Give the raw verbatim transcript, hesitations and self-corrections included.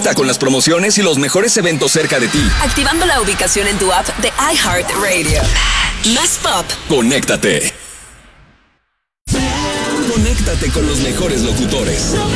Conecta con las promociones y los mejores eventos cerca de ti. Activando la ubicación en tu app de iHeartRadio. Más pop. Conéctate. Conéctate con los mejores locutores.